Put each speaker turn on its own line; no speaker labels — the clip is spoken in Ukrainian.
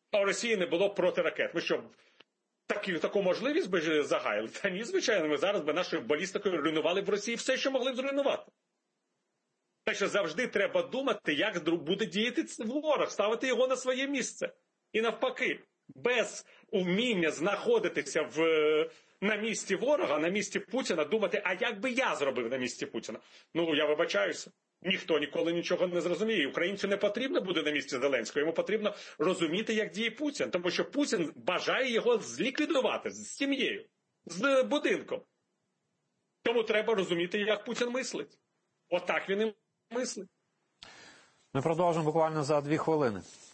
А у Росії не було протиракет. Ми що, таку можливість би загаяли? Та ні, звичайно, ми зараз би нашою балістикою руйнували в Росії все, що могли б зруйнувати. Так що завжди треба думати, як буде діяти ворог, ставити його на своє місце. І навпаки, без уміння знаходитися на місці ворога, на місці Путіна, думати, а як би я зробив на місці Путіна? Ну, я вибачаюся. Ніхто ніколи нічого не зрозуміє. Українцю не потрібно буде на місці Зеленського, йому потрібно розуміти, як діє Путін. Тому що Путін бажає його зліквідувати з сім'єю, з будинком. Тому треба розуміти, як Путін мислить. Отак він і мислить.
Ми продовжимо буквально за 2 хвилини.